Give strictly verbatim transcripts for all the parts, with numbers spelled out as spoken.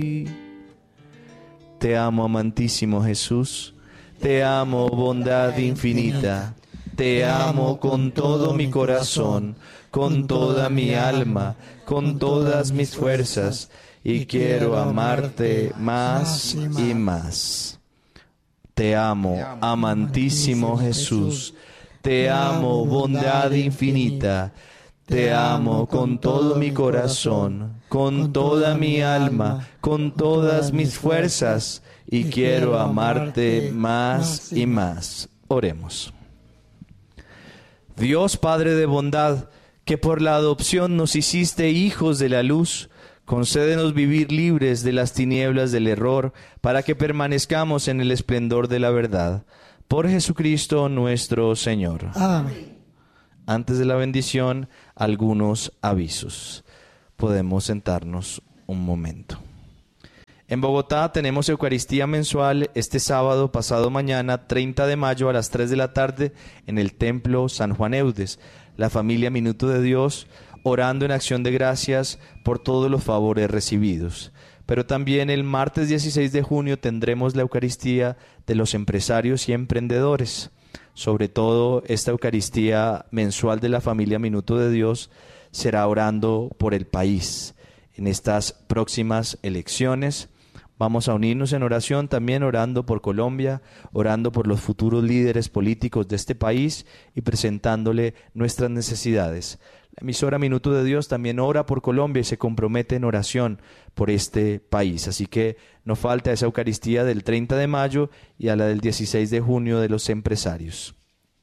Te amo, amantísimo Jesús, te amo, bondad infinita, te amo con todo mi corazón, con toda mi alma, con todas mis fuerzas, y quiero amarte más y más. Te amo, amantísimo Jesús, te amo, bondad infinita, te amo con todo mi corazón, con toda mi alma, con todas mis fuerzas, y quiero amarte más y más. Oremos. Dios Padre de bondad, que por la adopción nos hiciste hijos de la luz, concédenos vivir libres de las tinieblas del error, para que permanezcamos en el esplendor de la verdad. Por Jesucristo nuestro Señor. Amén. Antes de la bendición, algunos avisos. Podemos sentarnos un momento. En Bogotá tenemos Eucaristía mensual este sábado, pasado mañana, treinta de mayo a las tres de la tarde en el Templo San Juan Eudes. La familia Minuto de Dios orando en acción de gracias por todos los favores recibidos. Pero también el martes dieciséis de junio tendremos la Eucaristía de los empresarios y emprendedores. Sobre todo esta Eucaristía mensual de la familia Minuto de Dios será orando por el país. En estas próximas elecciones vamos a unirnos en oración, también orando por Colombia, orando por los futuros líderes políticos de este país y presentándole nuestras necesidades. La emisora Minuto de Dios también ora por Colombia y se compromete en oración por este país. Así que no falta esa Eucaristía del treinta de mayo y a la del dieciséis de junio de los empresarios.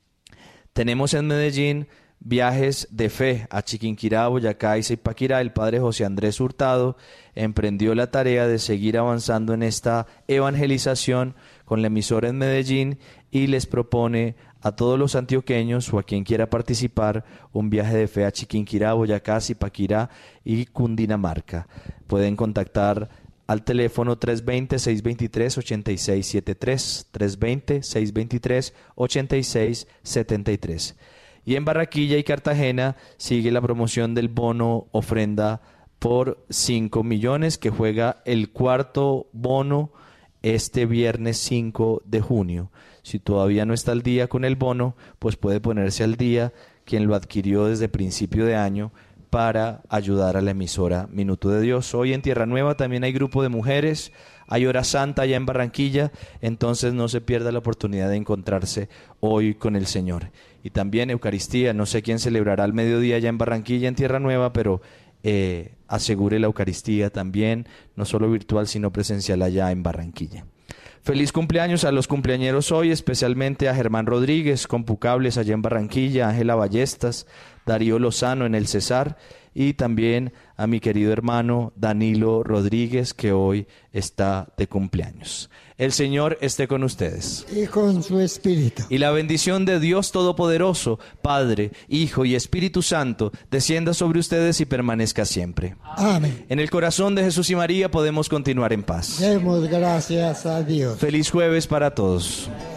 Tenemos en Medellín viajes de fe a Chiquinquirá, Boyacá y Zipaquirá. El padre José Andrés Hurtado emprendió la tarea de seguir avanzando en esta evangelización con la emisora en Medellín y les propone a todos los antioqueños o a quien quiera participar un viaje de fe a Chiquinquirá, Boyacá, Zipaquirá y Cundinamarca. Pueden contactar al teléfono tres dos cero, seis dos tres, ocho seis siete tres, tres dos cero, seis dos tres, ocho seis siete tres. Y en Barranquilla y Cartagena sigue la promoción del bono ofrenda por cinco millones que juega el cuarto bono este viernes cinco de junio. Si todavía no está al día con el bono, pues puede ponerse al día quien lo adquirió desde principio de año para ayudar a la emisora Minuto de Dios. Hoy en Tierra Nueva también hay grupo de mujeres, hay hora santa allá en Barranquilla, entonces no se pierda la oportunidad de encontrarse hoy con el Señor. Y también Eucaristía, no sé quién celebrará al mediodía allá en Barranquilla, en Tierra Nueva, pero eh, asegure la Eucaristía también, no solo virtual, sino presencial allá en Barranquilla. Feliz cumpleaños a los cumpleañeros hoy, especialmente a Germán Rodríguez, Compucables allá en Barranquilla, Ángela Ballestas, Darío Lozano en el Cesar y también a mi querido hermano Danilo Rodríguez, que hoy está de cumpleaños. El Señor esté con ustedes. Y con su espíritu. Y la bendición de Dios Todopoderoso, Padre, Hijo y Espíritu Santo, descienda sobre ustedes y permanezca siempre. Amén. En el corazón de Jesús y María podemos continuar en paz. Demos gracias a Dios. Feliz jueves para todos.